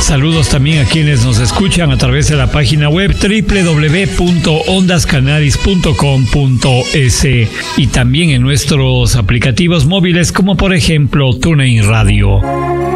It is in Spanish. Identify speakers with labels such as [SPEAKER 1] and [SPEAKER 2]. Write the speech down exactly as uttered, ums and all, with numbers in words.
[SPEAKER 1] Saludos también a quienes nos escuchan a través de la página web doble u doble u doble u punto ondas cannabis punto com punto es y también en nuestros aplicativos móviles como por ejemplo TuneIn Radio.